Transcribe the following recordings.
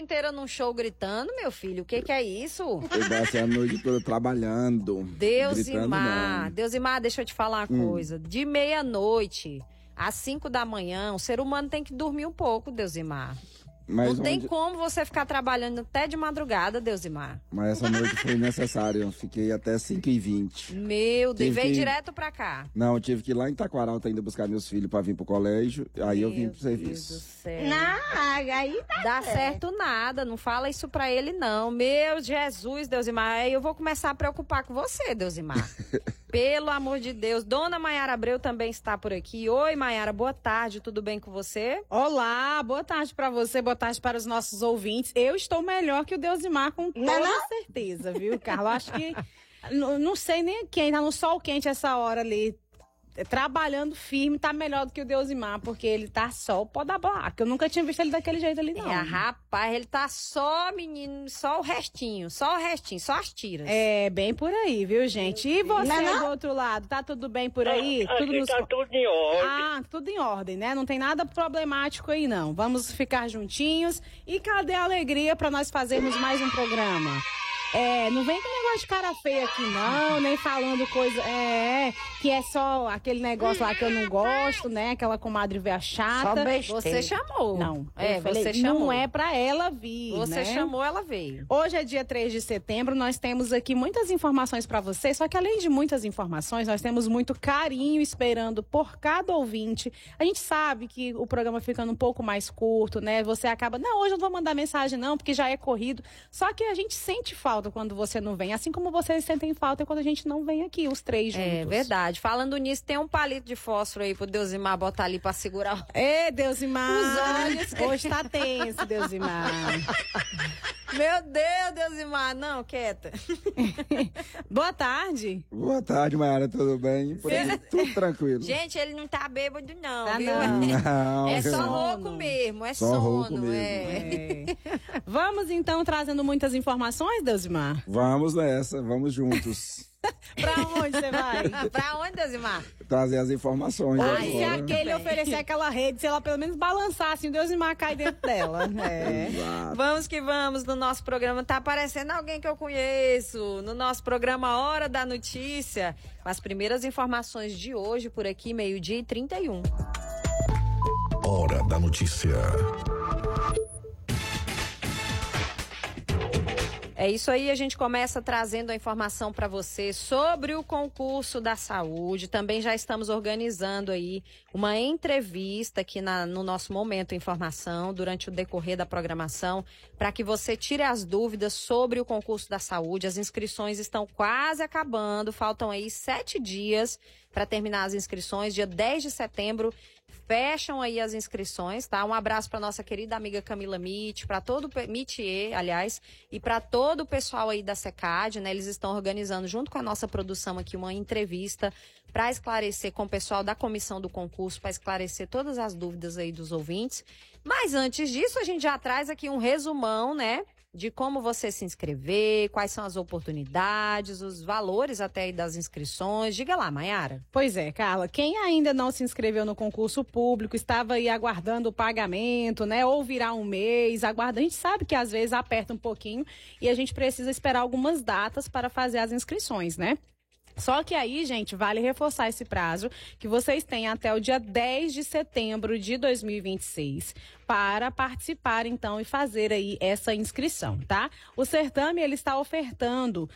inteira num show gritando, meu filho? O que é isso? Eu passei a noite toda trabalhando. Deusimar, deixa eu te falar uma coisa. De meia-noite às 5 da manhã, o ser humano tem que dormir um pouco, Deusimar. Não tem como você ficar trabalhando até de madrugada, Deusimar. Mas essa noite foi necessário. Eu fiquei até 5h20. Meu Deus, veio direto pra cá. Não, eu tive que ir lá em Taquaralto ainda buscar meus filhos pra vir pro colégio. Aí eu vim pro serviço. Deus do céu. Não, aí tá Dá certo nada, não fala isso pra ele não. Meu Jesus, Deusimar, aí eu vou começar a preocupar com você, Deusimar. Pelo amor de Deus. Dona Maiara Abreu também está por aqui. Oi, Maiara, boa tarde, tudo bem com você? Olá, boa tarde pra você, boa tarde para os nossos ouvintes. Eu estou melhor que o Deusimar, com toda certeza, viu, Carla? Acho que, não sei nem quem, tá no sol quente essa hora ali, trabalhando firme, tá melhor do que o Deusimar, porque ele tá só o pó da barraca. Eu nunca tinha visto ele daquele jeito ali, não. Rapaz, ele tá só, menino, só o restinho, só as tiras. É, bem por aí, viu, gente? E você do outro lado, tá tudo bem por aí? Tá tudo em ordem. Ah, tudo em ordem, né? Não tem nada problemático aí, não. Vamos ficar juntinhos. E cadê a alegria pra nós fazermos mais um programa? Não vem com negócio de cara feia aqui, não, nem falando coisa, que é só aquele negócio lá que eu não gosto, né? Aquela comadre véia chata. Você chamou. Não, você chamou. Não é pra ela vir, Você chamou, ela veio. Hoje é dia 3 de setembro, nós temos aqui muitas informações pra vocês, só que além de muitas informações, nós temos muito carinho esperando por cada ouvinte. A gente sabe que o programa ficando um pouco mais curto, né? Você acaba, não, hoje eu não vou mandar mensagem não, porque já é corrido. Só que a gente sente falta quando você não vem, assim como vocês sentem falta quando a gente não vem aqui, os três juntos. É verdade. Falando nisso, tem um palito de fósforo aí pro Deusimar botar ali pra segurar. Deusimar! Os olhos. Hoje tá tenso, Deusimar. Meu Deus, Deusimar. Não, quieta. Boa tarde. Boa tarde, Maiara, tudo bem? Por aí, tudo tranquilo. Gente, ele não tá bêbado não, Tá viu? Não, É só sono. rouco mesmo, é Só sono. rouco mesmo. Vamos então trazendo muitas informações, Deusimar? Vamos nessa, vamos juntos. Pra onde você vai? Pra onde, Deusimar? Trazer as informações. Ou agora. se aquele oferecer aquela rede, se ela pelo menos balançar assim, o Deusimar cai dentro dela. Exato. Vamos que vamos no nosso programa. Tá aparecendo alguém que eu conheço. No nosso programa Hora da Notícia. Com as primeiras informações de hoje por aqui, 12h31. Hora da Notícia. É isso aí, a gente começa trazendo a informação para você sobre o concurso da saúde. Também já estamos organizando aí uma entrevista aqui no nosso Momento Informação, durante o decorrer da programação, para que você tire as dúvidas sobre o concurso da saúde. As inscrições estão quase acabando, faltam aí 7 dias para terminar as inscrições. Dia 10 de setembro fecham aí as inscrições, tá? Um abraço para nossa querida amiga Camila Mitch, para todo Mithier, aliás, e para todo o pessoal aí da SECAD, né? Eles estão organizando junto com a nossa produção aqui uma entrevista para esclarecer com o pessoal da comissão do concurso, para esclarecer todas as dúvidas aí dos ouvintes. Mas antes disso, a gente já traz aqui um resumão, né? De como você se inscrever, quais são as oportunidades, os valores até aí das inscrições. Diga lá, Maiara. Pois é, Carla, quem ainda não se inscreveu no concurso público, estava aí aguardando o pagamento, né, ou virar um mês, aguarda, a gente sabe que às vezes aperta um pouquinho e a gente precisa esperar algumas datas para fazer as inscrições, né? Só que aí, gente, vale reforçar esse prazo, que vocês têm até o dia 10 de setembro de 2026 para participar, então, e fazer aí essa inscrição, tá? O certame, ele está ofertando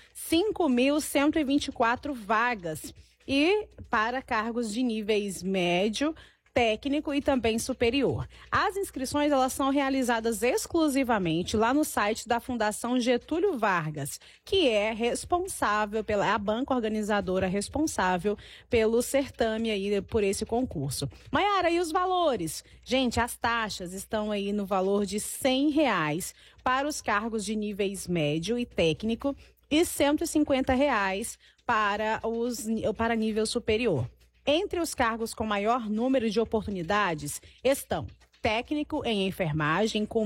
5.124 vagas e para cargos de níveis médio, técnico e também superior. As inscrições, elas são realizadas exclusivamente lá no site da Fundação Getúlio Vargas, que é responsável a banca organizadora responsável pelo certame aí, por esse concurso. Maiara, e os valores? Gente, as taxas estão aí no valor de R$100 para os cargos de níveis médio e técnico e R$150 para nível superior. Entre os cargos com maior número de oportunidades estão técnico em enfermagem com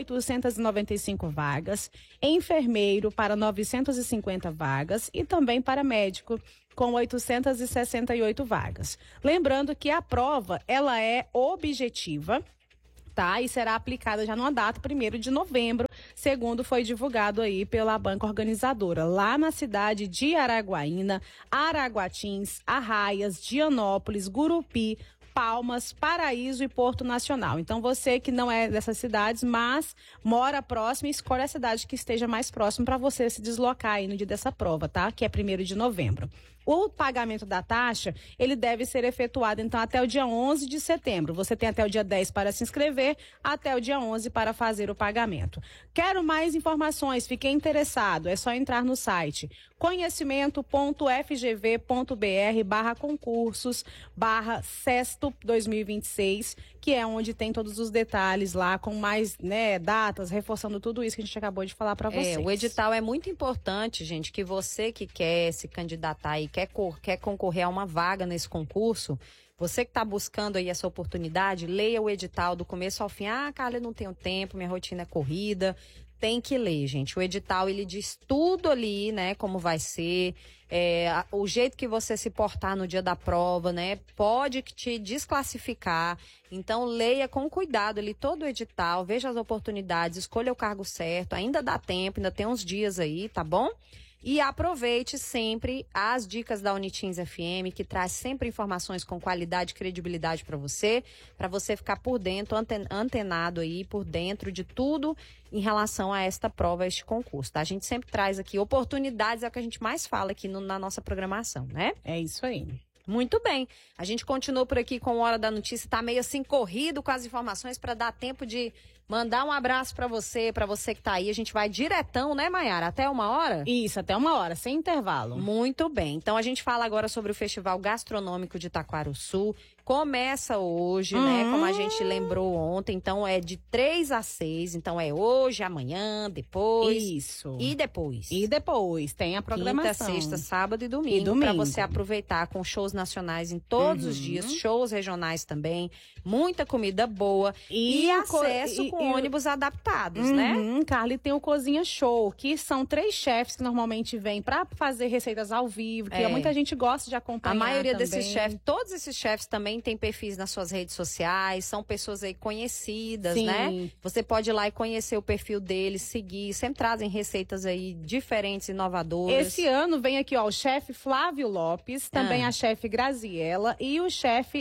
1.895 vagas, enfermeiro para 950 vagas e também para médico com 868 vagas. Lembrando que a prova, ela é objetiva, tá? E será aplicada já numa data, 1º de novembro, segundo foi divulgado aí pela banca organizadora, lá na cidade de Araguaína, Araguatins, Arraias, Dianópolis, Gurupi, Palmas, Paraíso e Porto Nacional. Então, você que não é dessas cidades, mas mora próximo, escolhe a cidade que esteja mais próximo para você se deslocar aí no dia dessa prova, tá? Que é 1º de novembro. O pagamento da taxa, ele deve ser efetuado, então, até o dia 11 de setembro. Você tem até o dia 10 para se inscrever, até o dia 11 para fazer o pagamento. Quero mais informações, fiquei interessado, é só entrar no site conhecimento.fgv.br/concursos/Sesto 2026, que é onde tem todos os detalhes lá, com mais, né, datas, reforçando tudo isso que a gente acabou de falar para vocês. O edital é muito importante, gente, que você que quer se candidatar e quer concorrer a uma vaga nesse concurso, você que está buscando aí essa oportunidade, leia o edital do começo ao fim. Ah, Carla, eu não tenho tempo, minha rotina é corrida. Tem que ler, gente. O edital, ele diz tudo ali, né, como vai ser, o jeito que você se portar no dia da prova, né, pode te desclassificar. Então, leia com cuidado ali todo o edital, veja as oportunidades, escolha o cargo certo, ainda dá tempo, ainda tem uns dias aí, tá bom? E aproveite sempre as dicas da Unitins FM, que traz sempre informações com qualidade e credibilidade para você ficar por dentro, antenado aí, por dentro de tudo em relação a esta prova, a este concurso, tá? A gente sempre traz aqui oportunidades, é o que a gente mais fala aqui na nossa programação, né? É isso aí. Muito bem. A gente continua por aqui com Hora da Notícia, tá meio assim corrido com as informações para dar tempo de mandar um abraço para você que tá aí. A gente vai diretão, né, Maiara? Até 1h? Isso, até 1h, sem intervalo. Muito bem. Então a gente fala agora sobre o Festival Gastronômico de Taquarussu. Começa hoje, né? Como a gente lembrou ontem. Então é de 3 a 6. Então é hoje, amanhã, depois. Isso. E depois. E depois tem a programação. Quinta, sexta, sábado e domingo. Para você aproveitar com shows nacionais em todos os dias. Shows regionais também. Muita comida boa. E acesso com ônibus adaptados, né? Carla, e tem o Cozinha Show, que são 3 chefs que normalmente vêm para fazer receitas ao vivo, que muita gente gosta de acompanhar. A maioria também. desses chefs, todos esses chefs também têm perfis nas suas redes sociais, são pessoas aí conhecidas, Sim. né? Você pode ir lá e conhecer o perfil deles, seguir, sempre trazem receitas aí diferentes, inovadoras. Esse ano vem aqui, ó, o chefe Flávio Lopes, também a chefe Graziella e o chefe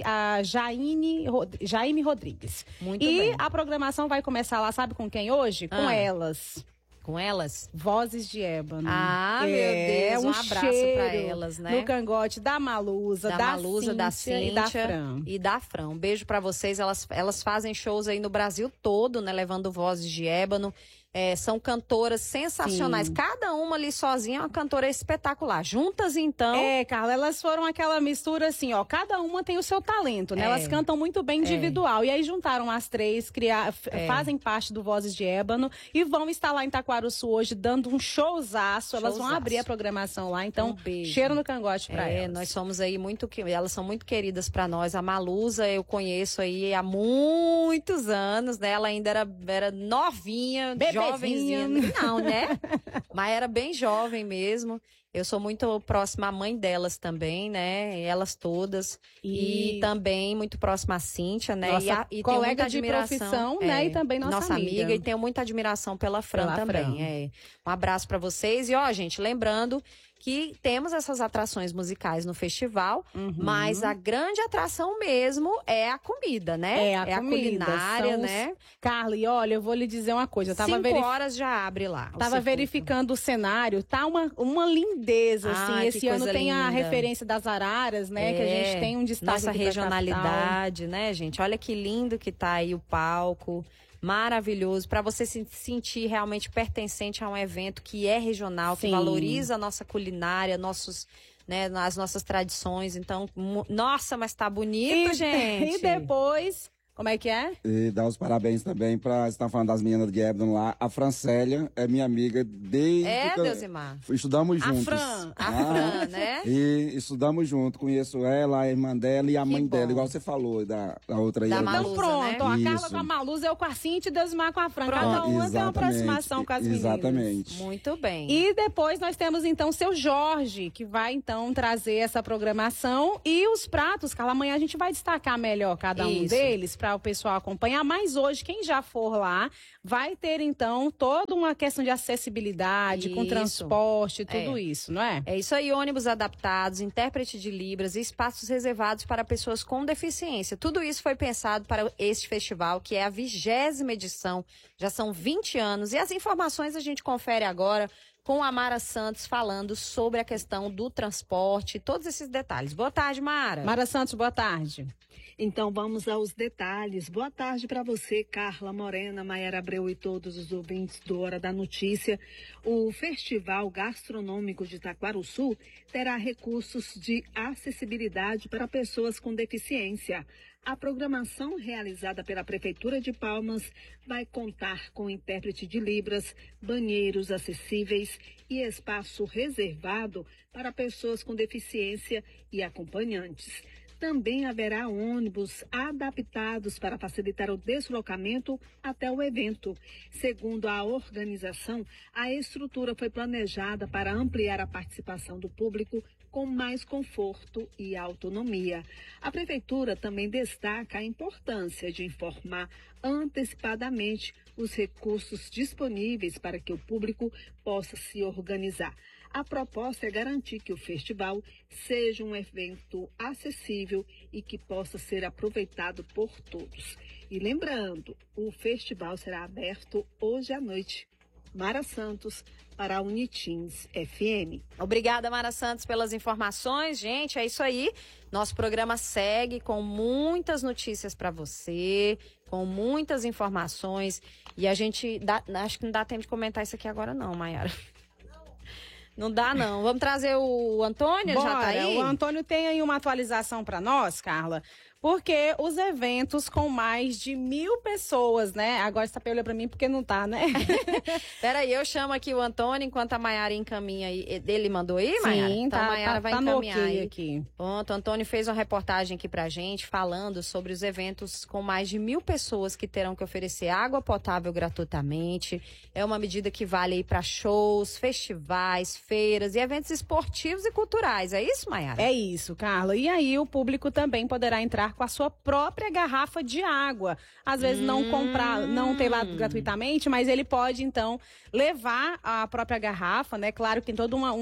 Jaime Rodrigues. Muito e bem. a programação vai começar lá, sabe com quem hoje? Com elas. Com elas? Vozes de Ébano. Ah, meu Deus, um abraço pra elas, né? No cangote da Malusa, da Cíntia e da Fran. Um beijo pra vocês, elas fazem shows aí no Brasil todo, né? Levando Vozes de Ébano. São cantoras sensacionais. Sim. Cada uma ali sozinha é uma cantora espetacular. Juntas, então... Carla, elas foram aquela mistura assim, ó. Cada uma tem o seu talento, né? Elas cantam muito bem individual. E aí juntaram as 3, fazem parte do Vozes de Ébano e vão estar lá em Taquarussu hoje dando um showzaço. Elas vão abrir a programação lá. Então, cheiro no cangote pra elas. Nós somos aí elas são muito queridas pra nós. A Malusa eu conheço aí há muitos anos, né? Ela ainda era novinha, jovenzinha, não, né? Mas era bem jovem mesmo. Eu sou muito próxima à mãe delas também, né? Elas todas. E também muito próxima à Cíntia, né? Nossa e colega tenho muita de admiração, profissão, né? E também nossa amiga. E tenho muita admiração pela Fran também. Um abraço pra vocês. E, ó, gente, lembrando que temos essas atrações musicais no festival, mas a grande atração mesmo é a comida, né? A culinária, né? Carla, e olha, eu vou lhe dizer uma coisa. 5 horas já abre lá. Tava verificando o cenário, tá uma lindeza, assim. Esse ano tem a referência das araras, né? Que a gente tem um destaque. Nossa regionalidade, né, gente? Olha que lindo que tá aí o palco. Maravilhoso, para você se sentir realmente pertencente a um evento que é regional, que valoriza a nossa culinária, as nossas tradições. Então, nossa, mas tá bonito, gente. E depois... Como é que é? E dar os parabéns também pra... Você tá falando das meninas de Ébano lá. A Francélia é minha amiga desde... Deusimar. Estudamos juntos. A Fran, né? E estudamos juntos. Conheço ela, a irmã dela e a mãe dela. Igual você falou da outra aí. Da Malusa, então pronto, né? Ó, a Carla com a Malusa, eu com a Cíntia e Deusimar com a Fran. Cada uma tem uma aproximação com as meninas. Exatamente. Muito bem. E depois nós temos então seu Jorge, que vai então trazer essa programação. E os pratos, Carla, amanhã a gente vai destacar melhor cada um deles, para o pessoal acompanhar, mas hoje, quem já for lá, vai ter, então, toda uma questão de acessibilidade, com transporte, tudo isso, não é? É isso aí, ônibus adaptados, intérprete de Libras e espaços reservados para pessoas com deficiência. Tudo isso foi pensado para este festival, que é a 20ª edição, já são 20 anos. E as informações a gente confere agora com a Mara Santos falando sobre a questão do transporte, todos esses detalhes. Boa tarde, Mara. Mara Santos, boa tarde. Então vamos aos detalhes. Boa tarde para você, Carla Morena, Maiara Abreu e todos os ouvintes do Hora da Notícia. O Festival Gastronômico de Taquarussu terá recursos de acessibilidade para pessoas com deficiência. A programação realizada pela Prefeitura de Palmas vai contar com intérprete de Libras, banheiros acessíveis e espaço reservado para pessoas com deficiência e acompanhantes. Também haverá ônibus adaptados para facilitar o deslocamento até o evento. Segundo a organização, a estrutura foi planejada para ampliar a participação do público com mais conforto e autonomia. A Prefeitura também destaca a importância de informar antecipadamente os recursos disponíveis para que o público possa se organizar. A proposta é garantir que o festival seja um evento acessível e que possa ser aproveitado por todos. E lembrando, o festival será aberto hoje à noite. Mara Santos, para a Unitins FM. Obrigada, Mara Santos, pelas informações. Gente, é isso aí. Nosso programa segue com muitas notícias para você, com muitas informações. E a gente, acho que não dá tempo de comentar isso aqui agora não, Maiara. Não dá, não. Vamos trazer o Antônio? Bora, já tá aí? O Antônio tem aí uma atualização para nós, Carla, porque os eventos com mais de 1.000 pessoas, né? Agora você tá olhando para mim porque não tá, né? Peraí, eu chamo aqui o Antônio enquanto a Maiara encaminha aí. Ele mandou aí, Maiara? Sim, então tá, a Maiara vai tá encaminhar no okay aí. Aqui. Pronto, o Antônio fez uma reportagem aqui pra gente falando sobre os eventos com mais de 1.000 pessoas que terão que oferecer água potável gratuitamente. É uma medida que vale aí para shows, festivais, feiras e eventos esportivos e culturais. É isso, Maiara? É isso, Carla. E aí o público também poderá entrar com a sua própria garrafa de água. Às vezes não comprar, não ter lá gratuitamente, mas ele pode, então, levar a própria garrafa, né? Claro que tem toda uma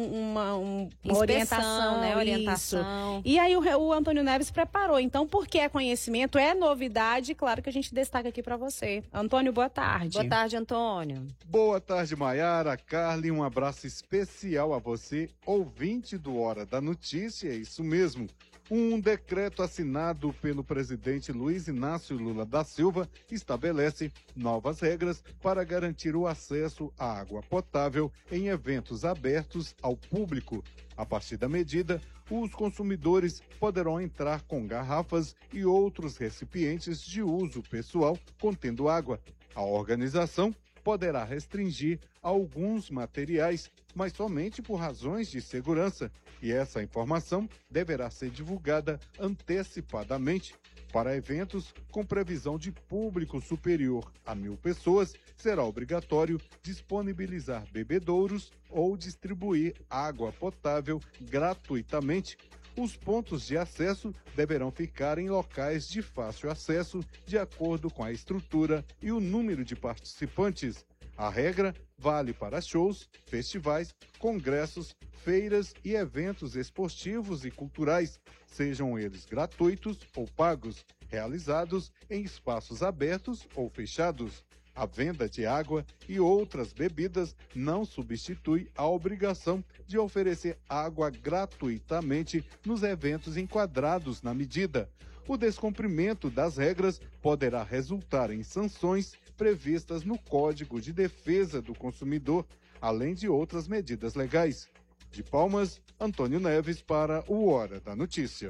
orientação, né? Isso. Orientação. E aí o Antônio Neves preparou. Então, porque é conhecimento, é novidade, claro que a gente destaca aqui para você. Antônio, boa tarde. Boa tarde, Antônio. Boa tarde, Maiara, Carla, e um abraço especial a você, ouvinte do Hora da Notícia. É isso mesmo. Um decreto assinado pelo presidente Luiz Inácio Lula da Silva estabelece novas regras para garantir o acesso à água potável em eventos abertos ao público. A partir da medida, os consumidores poderão entrar com garrafas e outros recipientes de uso pessoal contendo água. A organização poderá restringir alguns materiais, mas somente por razões de segurança. E essa informação deverá ser divulgada antecipadamente. Para eventos com previsão de público superior a 1.000 pessoas, será obrigatório disponibilizar bebedouros ou distribuir água potável gratuitamente. Os pontos de acesso deverão ficar em locais de fácil acesso, de acordo com a estrutura e o número de participantes. A regra vale para shows, festivais, congressos, feiras e eventos esportivos e culturais, sejam eles gratuitos ou pagos, realizados em espaços abertos ou fechados. A venda de água e outras bebidas não substitui a obrigação de oferecer água gratuitamente nos eventos enquadrados na medida. O descumprimento das regras poderá resultar em sanções previstas no Código de Defesa do Consumidor, além de outras medidas legais. De Palmas, Antônio Neves para o Hora da Notícia.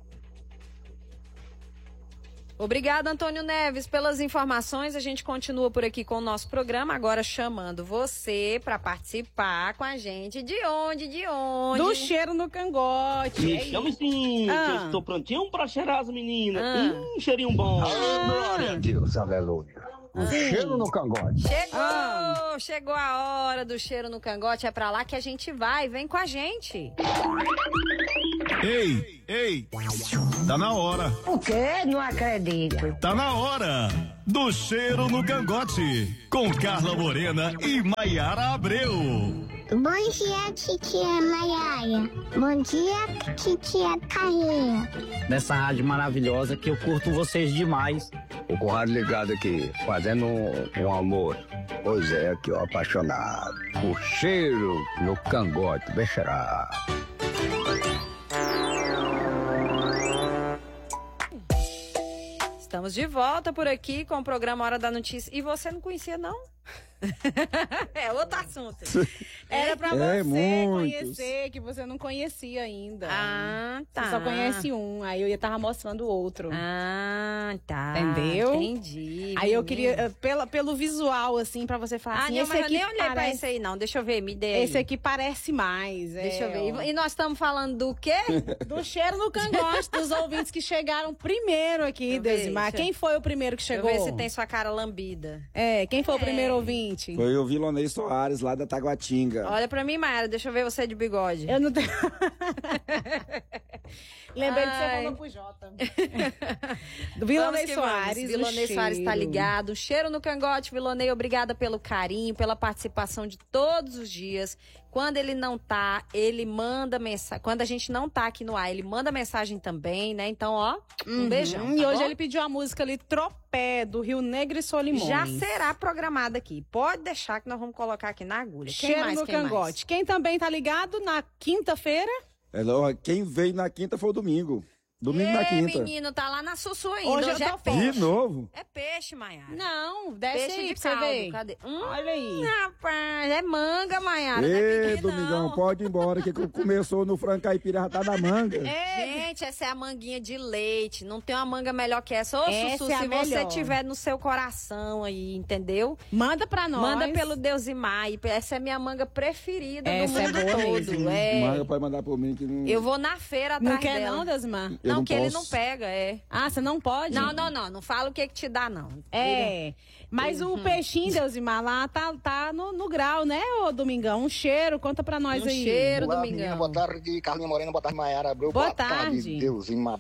Obrigada, Antônio Neves, pelas informações. A gente continua por aqui com o nosso programa, agora chamando você para participar com a gente. De onde? Do cheiro no cangote. Me chama sim, que eu estou prontinho para cheirar as meninas. Cheirinho bom. Glória a Deus, aleluia. O cheiro no cangote. Chegou a hora do cheiro no cangote. É pra lá que a gente vai. Vem com a gente. Ei, tá na hora. O quê? Não acredito. Tá na hora do cheiro no cangote, com Carla Morena e Maiara Abreu. Bom dia, titia Maiara. Bom dia, titia Carlinha. Nessa rádio maravilhosa que eu curto vocês demais. O Conrado ligado aqui, fazendo um amor. Pois é, aqui ó, apaixonado. O cheiro no cangote, deixará. Estamos de volta por aqui com o programa Hora da Notícia. E você não conhecia, não? É outro assunto. Era pra você conhecer, que você não conhecia ainda. Ah, tá. Você só conhece um, aí eu ia estar mostrando o outro. Ah, tá. Entendeu? Entendi. Aí eu queria, pelo visual, assim, pra você falar assim, não, esse mas aqui eu nem olhei pra parece... esse aí, não. Deixa eu ver, me dê. Esse aqui parece mais. Deixa eu ver. E nós estamos falando do quê? Do cheiro no cangote, dos ouvintes que chegaram primeiro aqui, Deusimar. Quem foi o primeiro que chegou? Deixa eu ver se tem sua cara lambida. Quem foi o primeiro ouvinte? Foi o Vilonei Soares, lá da Taguatinga. Olha pra mim, Mayara, deixa eu ver você de bigode. Eu não tenho... Lembrei de você falando pro Jota. Do Vilonei Soares. Vilonei Soares tá ligado. Um cheiro no cangote, Vilonei. Obrigada pelo carinho, pela participação de todos os dias. Quando ele não tá, ele manda mensagem. Quando a gente não tá aqui no ar, ele manda mensagem também, né? Então, ó, um beijão. E tá hoje bom? ele pediu a música ali, Tropé, do Rio Negro e Solimões. Já será programada aqui. Pode deixar que nós vamos colocar aqui na agulha. Cheiro no cangote. Quem também tá ligado na quinta-feira? Quem veio na quinta foi o domingo. Domingo na quinta. Menino, tá lá na Sussu ainda. Hoje eu tô peixe. De novo? É peixe, Maiara. Não, desce Peixe aí de pra você caldo. ver. Cadê? Olha aí. Rapaz, é manga, Maiara. Ei, Domingão, pode ir embora, que começou no frango caipira, já tá na manga. Gente, essa é a manguinha de leite. Não tem uma manga melhor que essa. Ô, Essa Sussu, é a se você melhor. tiver no seu coração aí, entendeu? Manda pra nós. Manda pelo Deusimar. Essa é a minha manga preferida Essa do mundo é boa todo. mesmo. Manga pode mandar por mim que não... Eu vou na feira atrás Não quer dela. não, Deusimar? Não, que ele posso. não pega, Ah, você não pode? Não fala o que te dá, não. Mas o peixinho, Deusimar, lá tá no grau, né, ô Domingão? Um cheiro, conta pra nós aí. Cheiro, Olá, Domingão. menina, boa tarde, Carlinha Morena, boa tarde, Maiara Abreu. Boa tarde. Deusimar.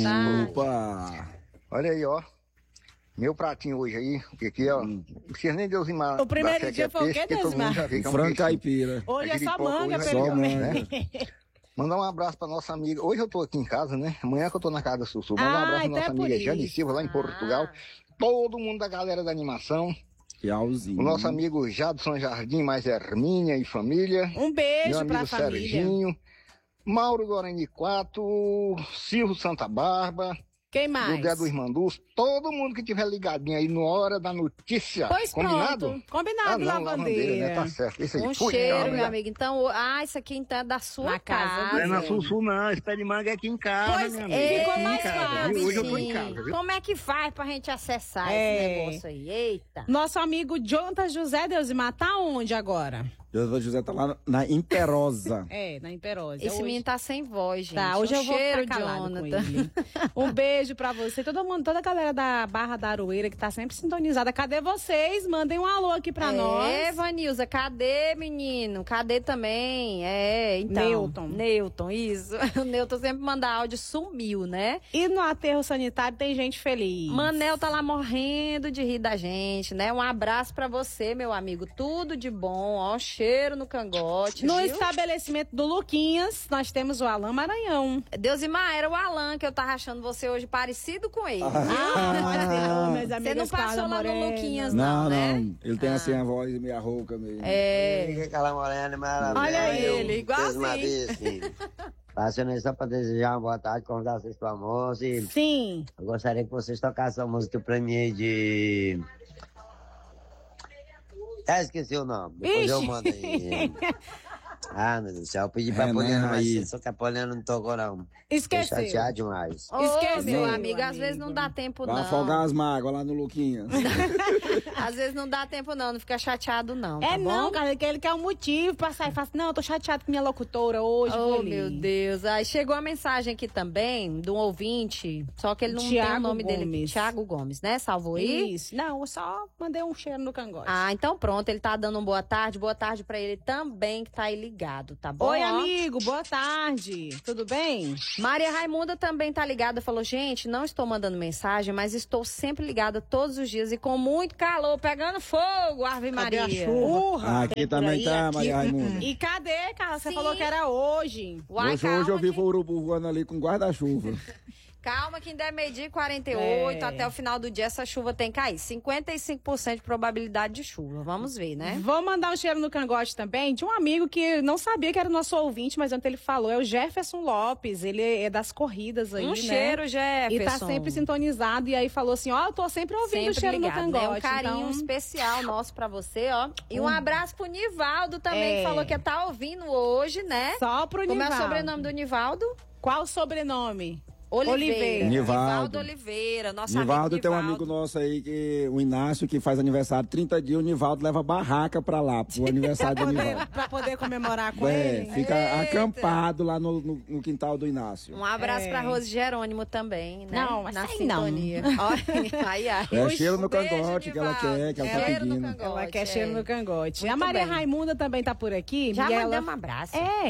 Opa! Olha aí, ó. Meu pratinho hoje aí, o que que é, ó? Não precisa nem Deusimar. O primeiro dia foi o quê, Deusimar? Frango caipira. Hoje é Aquele só pouco manga hoje pra ele só comer. manga. Mandar um abraço pra nossa amiga. Hoje eu tô aqui em casa, né? Amanhã que eu tô na casa da Sussu. Mandar um abraço pra então nossa é por amiga Jane isso. Silva, lá em Portugal. Todo mundo da galera da animação. Realzinho. O nosso amigo Jadson Jardim, mais Hermínia e família. Um Meu beijo amigo pra família. Serginho. Mauro Guarani 4, Silvio Santa Barba. Quem mais? José do Irmanduz, todo mundo que tiver ligadinho aí na hora da notícia. Pois combinado? pronto. Combinado, lavandeira. Né? Tá certo. Isso aí. Um Fui, cheiro, tchau, meu amigo. Então, isso aqui então é da sua Na casa casa. Não é na Sussu, não. Esse pé de manga é aqui em casa, Pois minha é, amiga. ficou Aqui em mais casa, fácil. viu? Hoje eu tô em casa, viu? Como é que faz pra gente acessar É. esse negócio aí? Eita. Nosso amigo Jonathan José Deusimar tá onde agora? José tá lá na Imperosa. Na Imperosa. Esse Hoje- menino tá sem voz, gente. Tá, hoje Um eu vou cheiro, ficar calado com Jonathan. ele. Um beijo pra você. Todo mundo, toda a galera da Barra da Aroeira que tá sempre sintonizada. Cadê vocês? Mandem um alô aqui pra nós. Vanilza, cadê, menino? Cadê também? Então. Newton, isso. O Newton sempre manda áudio, sumiu, né? E no aterro sanitário tem gente feliz. Manel tá lá morrendo de rir da gente, né? Um abraço pra você, meu amigo. Tudo de bom, ó. Cheiro no cangote. No viu? estabelecimento do Luquinhas, nós temos o Alain Maranhão. Deusimar, era o Alan que eu tava achando você hoje parecido com ele. Pode ser, meus Você amigos. não passou lá no Luquinhas, Não, né? Ele tem assim a voz meia rouca mesmo. Carla Morena, maravilha. Olha ele, igualzinho. Passando aí só pra desejar uma boa tarde, convidar vocês pro almoço. Sim. Eu gostaria que vocês tocassem a música pra mim aí de... Esqueci o nome. Depois eu mando aí. Ah, meu Deus do céu, eu pedi pra Poliana, mas só que a Poliana não tocou, não. Esqueceu. Tô chateado demais. Esqueceu, meu amigo. Às vezes não dá tempo, não. Vai afogar as mágoas lá no Luquinhas. Às vezes não dá tempo, não fica chateado, não. Tá bom? Não, cara, ele quer um motivo pra sair e falar assim, não, eu tô chateado com minha locutora hoje. Oh, meu Deus. Aí chegou a mensagem aqui também de um ouvinte, só que ele não tem o nome dele. Thiago Gomes, né? Salvou aí? Isso. Não, eu só mandei um cheiro no cangote. Ah, então pronto. Ele tá dando um boa tarde. Boa tarde pra ele também, que tá aí ligado, tá bom? Oi, amigo. Boa tarde. Tudo bem? Maria Raimunda também tá ligada. Falou, gente, não estou mandando mensagem, mas estou sempre ligada todos os dias e com muito calor, pegando fogo, Ave Maria. Aqui também tá, Maria Raimunda. E cadê, cara? Você falou que era hoje. Uai, hoje eu vi o urubu voando ali com guarda-chuva. Calma que ainda é meio-dia e 48, até o final do dia essa chuva tem que cair. 55% de probabilidade de chuva, vamos ver, né? Vou mandar um cheiro no cangote também de um amigo que não sabia que era nosso ouvinte, mas ontem ele falou, é o Jefferson Lopes, ele é das corridas aí, um né? cheiro, Jefferson. E tá sempre sintonizado, e aí falou assim, ó, eu tô sempre ouvindo o cheiro ligado, no cangote. Né? Um carinho especial nosso pra você, ó. E um abraço pro Nivaldo também, que falou que tá ouvindo hoje, né? Só pro Nivaldo. Como é o sobrenome do Nivaldo? Qual o sobrenome? Oliveira. Nivaldo Oliveira, nosso Nivaldo amigo tem um amigo nosso aí, o Inácio, que faz aniversário 30 dias, o Nivaldo leva barraca pra lá, pro aniversário do Nivaldo. Pra poder comemorar com ele? Fica acampado lá no quintal do Inácio. Um abraço pra Rose Jerônimo também, né? Não, mas na sei sintonia. Ai. É cheiro no cangote que ela quer, que ela tá pedindo. Ela quer cheiro no cangote. A Maria Raimunda também tá por aqui. Já mandamos um abraço.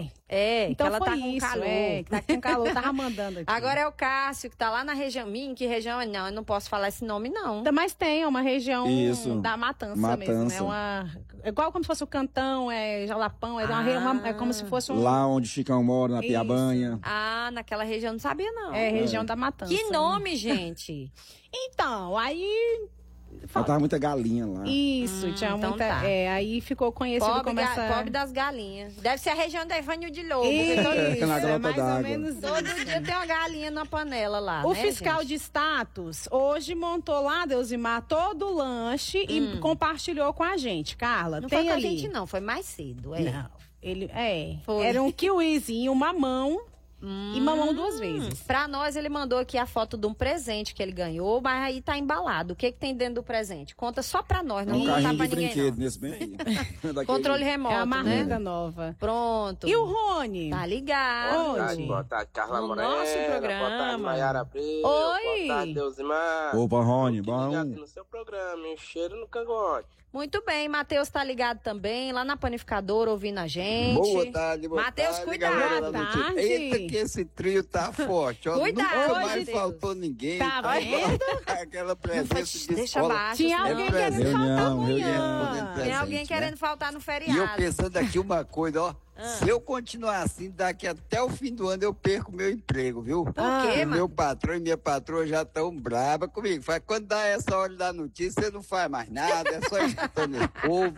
Então que ela foi tá com isso, calor. que tá com calor, tava mandando aqui. Agora é o Cássio, que tá lá na região. Que região é? Não, eu não posso falar esse nome, não. Mas tem, uma região isso. da Matança mesmo. É igual como se fosse o Cantão, Jalapão, é como se fosse um... Lá onde Chicão mora, na Piabanha. Ah, naquela região, não sabia, não. É, região da Matança. Que nome, gente? Então, aí... Faltava muita galinha lá. Isso, tinha então muita... tá. Aí ficou conhecido como essa... Pobre das galinhas. Deve ser a região da Evânio de Lobo. Isso, na grota mais d'água. ou menos todo dia tem uma galinha na panela lá, O né, fiscal gente? de status hoje montou lá, Deusimar, todo o lanche e compartilhou com a gente, Carla. Não tem foi com ali... a gente, não. Foi mais cedo, Não, ele... Foi. Era um kiwizinho, um mamão... E mamão 2 vezes. Pra nós, ele mandou aqui a foto de um presente que ele ganhou, mas aí tá embalado. O que tem dentro do presente? Conta só pra nós, não um contar carrinho pra de ninguém, brinquedo não. nesse bem. Controle remoto, É a marca né? nova. Pronto. E o Rony? Tá ligado. Boa tarde, Carla No Morena. nosso programa. Boa tarde, Maiara Abreu. Oi. Boa tarde, Deusimar. Opa, Rony, bom. Ligado no seu programa, um cheiro no cangote. Muito bem, Matheus tá ligado também, lá na panificadora, ouvindo a gente. Boa tarde, boa Matheus, tarde, cuidado. galera da notícia. Tarde. Eita, que esse trio tá forte. Ó, Cuidado, nunca mais Matheus. faltou ninguém. Tá vendo? Aquela presença de Deixa escola. baixo. Tinha senão- alguém querendo Reunião, faltar reunião. amanhã. Tem alguém querendo né? faltar no E eu feriado. pensando aqui uma coisa, ó. Se eu continuar assim, daqui até o fim do ano eu perco meu emprego, viu? Por quê, Porque mano? meu patrão e minha patroa já estão braba comigo. Faz, quando dá essa hora da notícia, você não faz mais nada, é só escutando o povo.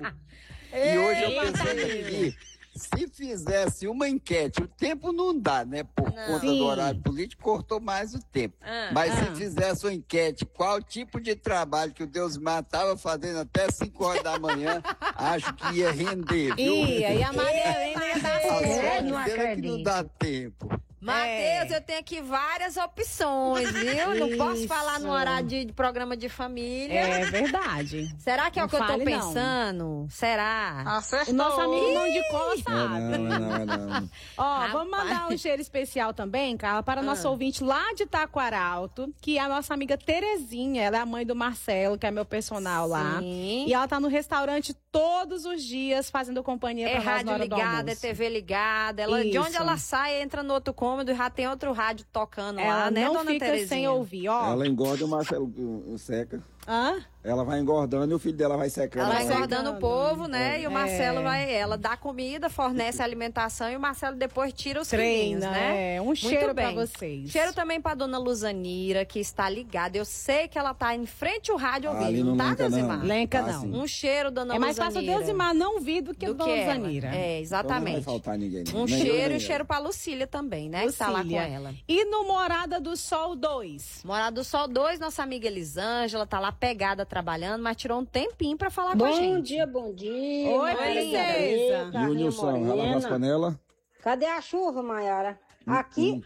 E hoje eu pensando aqui, se fizesse uma enquete, o tempo não dá, né? Por conta Sim. do horário político, cortou mais o tempo. Mas se fizesse uma enquete, qual tipo de trabalho que o Deusmar estava fazendo até 5 horas da manhã, acho que ia render, viu? E a Maria Helena ia dar certo. não Pena que não acredito. dá tempo. Matheus, eu tenho aqui várias opções, viu? Não posso Isso. falar no horário de programa de família. É verdade. Será que é Não o que eu tô fale, não. pensando? Será? O nosso amigo mão de cola sabe. Não. Ó, vamos mandar um cheiro especial também, Carla, para nosso ouvinte lá de Taquaralto, que é a nossa amiga Terezinha. Ela é a mãe do Marcelo, que é meu personal lá. Sim. E ela tá no restaurante todos os dias fazendo companhia É pra nós na rádio hora do ligada, é almoço. TV ligada. Ela, de onde Isso. ela sai, entra no outro cômodo e já tem outro rádio tocando Ela lá, né, não dona fica Terezinha? sem ouvir, ó. Ela engorda e o Marcelo seca. Hã? Ela vai engordando e o filho dela vai secando. Ela vai Vai engordando o secando. povo, né? E o Marcelo É. ela dá comida, fornece alimentação e o Marcelo depois tira os Treina, filhinhos, né? Um cheiro pra bem. vocês. Cheiro também pra dona Luzanira, que está ligada. Eu sei que ela tá em frente ao rádio Ali ouvindo, não tá, lenca, não. Deusimar? Lenca Ah, não. sim. Um cheiro, dona É mais Luzanira. fácil Deus e não ouvir do que do Dona que ela. Zanira. É, Então não vai exatamente. faltar ninguém. Um Nem eu, cheiro nem e ela. cheiro pra Lucília também, né? Que tá lá com Lucília. ela. E no Morada do Sol 2? Morada do Sol 2, nossa amiga Elisângela tá lá pegada trabalhando, mas tirou um tempinho pra falar com a gente. Bom dia. Oi, princesa. E o Nilson, ela nas panelas? Cadê a chuva, Maiara? Aqui,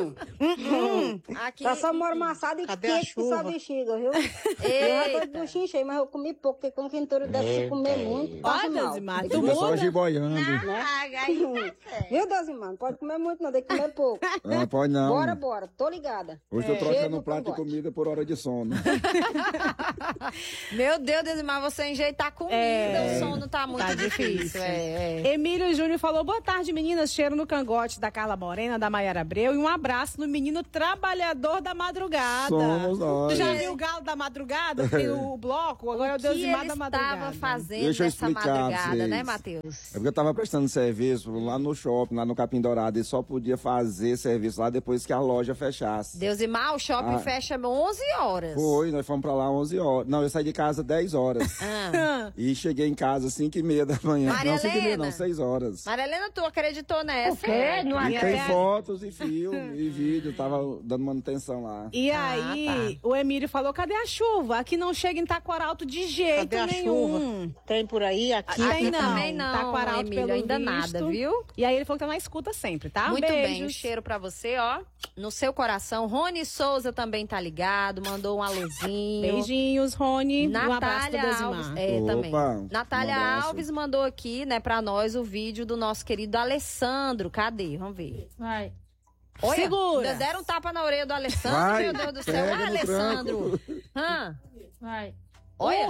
Aqui. tá só mormaçada e quente que só bexiga, viu? Eu já tô de buchinho cheio, mas eu comi pouco, porque com quentura deve comer muito. Ó, Deusimar, tu Fica só muda? jiboiando. Viu, Deusimar? Não pode comer muito, não, tem que comer pouco. Não, pode não. Bora, tô ligada. Hoje tô trocando Chega um prato de pro comida por hora de sono. Meu Deus, Deusimar, você enjeitar comida, o sono tá muito difícil. Emílio Júnior falou, boa tarde, meninas, cheiro no cangote da Carla Morena, da Maiara Abreu, e um abraço no menino trabalhador da madrugada. Somos nós. Tu já viu o Galo da Madrugada? Tem o bloco, agora é o Deusimar da Madrugada. Estava fazendo Deixa eu essa explicar pra madrugada, vocês. né, Matheus? É porque eu tava prestando serviço lá no shopping, lá no Capim Dourado, e só podia fazer serviço lá depois que a loja fechasse. Deusimar, o shopping fecha 11 horas. Foi, nós fomos pra lá 11 horas. Não, eu saí de casa 10 horas. E cheguei em casa 5h30 da manhã. Maria não, 5h30 não, Helena. 6 horas. Maria Helena, tu acreditou nessa? O quê? Não E tem fotos e filme e vídeo, tava dando manutenção lá. E aí, o Emílio falou, cadê a chuva? Aqui não chega em Taquaralto de jeito Cadê a nenhum. chuva? Tem por aí, aqui. Tem não. também não, Taquaralto, Emílio, pelo ainda visto. nada, viu? E aí ele falou que tá na escuta sempre, tá? Muito bem, um Beijos. cheiro pra você, ó. No seu coração. Rony Souza também tá ligado, mandou um alôzinho. Beijinhos, Rony. Um abraço Natália pro Alves, Deusimar. também. Opa, Natália um abraço. Alves mandou aqui, né, pra nós o vídeo do nosso querido Alessandro. Cadê? Vamos ver. Vai. Olha, Segura. deram um tapa na orelha do Alessandro, Vai, meu Deus do céu. pega Vai, no Alessandro. Vai. Olha.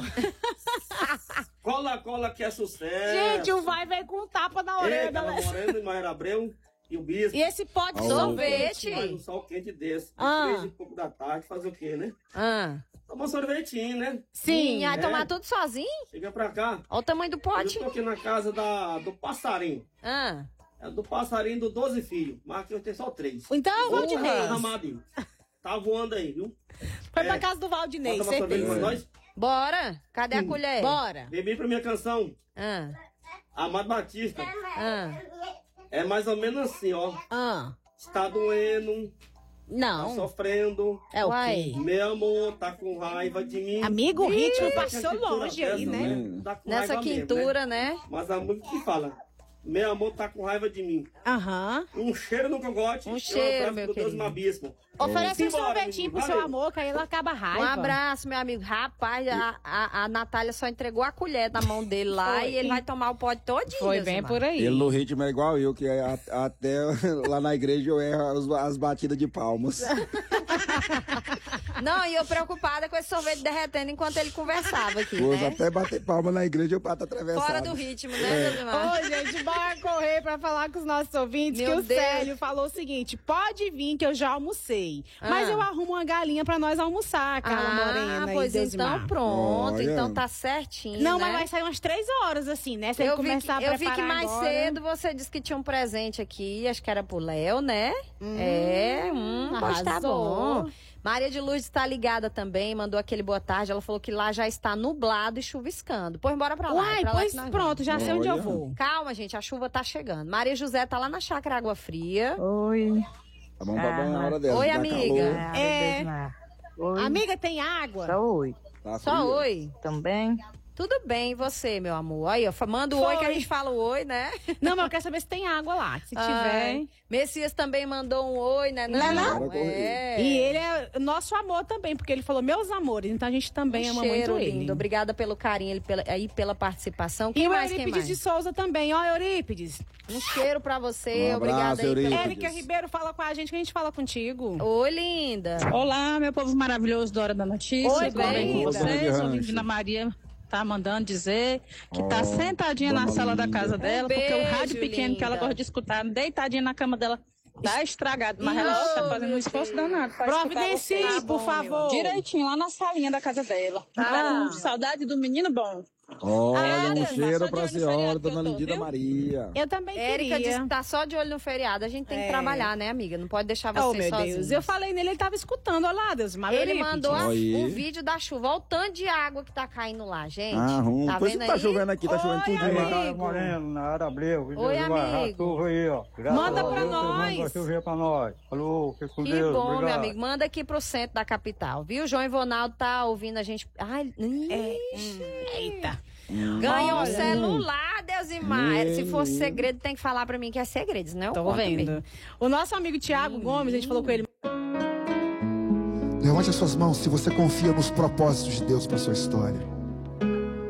Cola que é sucesso. Gente, o vai veio com um tapa na orelha da Carla Morena e Maiara Abreu e o Bispo. E esse pote de Alô. sorvete? Faz um sol quente desse. Ah. 3 e pouco da tarde, fazer o quê, né? Ah. Tomar um sorvetinho, né? Sim, aí É. tomar tudo sozinho? Chega pra cá. Olha o tamanho do pote. Eu tô aqui na casa do passarinho. Ah. É do passarinho do 12 filhos. Mas aqui eu tenho só 3. Então é o Valdinei. Ramadinho. Tá voando aí, viu? Foi pra casa do Valdinei, Bota uma sorvete pra certeza. nós. Bora. Cadê a colher? Bora. Bebi pra minha canção. Ah. Amado Batista. Ah. É mais ou menos assim, ó. Ah. Está doendo. Tá Não. sofrendo. É o Uai. quê? Meu amor tá com raiva de mim. Amigo, o ritmo Ih, passou que quintura longe aí, dessa, né? Tá com Nessa raiva mesmo, quintura, né? Mas a música que fala, meu amor tá com raiva de mim. Aham. Um cheiro no cangote. Um e cheiro, abraço meu pro Deus querido. Mabismo. Oferece um Simbora, sorvetinho pro menino, seu valeu. amor, que aí ele acaba a raiva. Um abraço, meu amigo. Rapaz, a Natália só entregou a colher na mão dele lá Foi. e ele vai tomar o pote todinho. Foi Deus bem amado. por aí. Ele no ritmo é igual eu, que até lá na igreja eu erro as batidas de palmas. Não, e eu preocupada com esse sorvete derretendo enquanto ele conversava aqui, Pô, né? até bater palma na igreja eu bato atravessado. Fora do ritmo, né, Deusimar? Ô, gente, bora correr pra falar com os nossos ouvintes Meu que o Deus. Célio falou o seguinte, pode vir que eu já almocei, mas Ah. eu arrumo uma galinha pra nós almoçar, Carla Morena pois e Deusimar. então pronto, Olha. então tá certinho, Não, né? mas vai sair umas 3 horas, assim, né? Se ele Eu vi, começar a eu vi preparar que mais agora. cedo você disse que tinha um presente aqui, acho que era pro Léo, né? Pois tá arrasou. bom. Maria de Luz está ligada também, mandou aquele boa tarde, ela falou que lá já está nublado e chuviscando. Pois bora pra lá. Uai, é pra lá pois que nós pronto, já sei onde eu Olha. vou. Calma, gente, a chuva tá chegando. Maria José tá lá na Chácara Água Fria. Oi. Tá bom pra banho na hora dela. Oi, dá amiga. calor. É. Oi. Amiga, tem água? Só oi. Tá Só frio. oi. Também? Tudo bem, e você, meu amor? Aí, ó, manda o oi que a Foi. gente fala o oi, né? Não, mas eu quero saber se tem água lá. Se tiver. Ai, Messias também mandou um oi, né? Bora correr. É. E ele é nosso amor também, porque ele falou meus amores, então a gente também ama cheiro muito lindo. ele. Obrigada pelo carinho aí pela participação. Quem E o mais? Eurípides de Souza também. Ó, Eurípides. Um cheiro pra você. Um Obrigada abraço, aí. Eurípides. Érica Ribeiro fala com a gente, que a gente fala contigo. Oi, linda. Olá, meu povo maravilhoso da Hora da Notícia. Oi, Tudo bem com bem-vinda. vocês? Oi, Ouvinte da Maria tá mandando dizer que tá Oh, sentadinha na dona sala da linda. casa dela, porque o beijo, rádio pequeno que ela linda. gosta de escutar, deitadinha na cama dela, tá estragado. Mas ela tá fazendo um esforço danado pra escutar Providencie, vocês por favor. direitinho lá na salinha da casa dela. Tá com saudade do menino bom. Olha, um cheiro pra senhora, dona Lindida Maria. Eu também Érica queria. disse que tá só de olho no feriado. A gente tem que trabalhar, né, amiga? Não pode deixar você meu sozinho. Deus, eu falei nele, ele tava escutando, olha lá, Deus, Ele mandou o vídeo da chuva. Olha o tanto de água que tá caindo lá, gente. Tá Pois vendo tá aí? chovendo aqui, tá chovendo tudo Carla Morena, Nayara Abreu. Oi, amigo. Aí, ó. Manda pra nós. Chover pra nós. Falou, fica com Que Deus. bom, Obrigado. meu amigo. Manda aqui pro centro da capital, viu? João Ivonaldo tá ouvindo a gente. Ai, eita. Ganhou um celular, Deus e mais. Se fosse segredo, tem que falar pra mim que é segredo, não? Tô vendo. O nosso amigo Tiago Gomes, a gente falou com ele. Levante as suas mãos se você confia nos propósitos de Deus para sua história.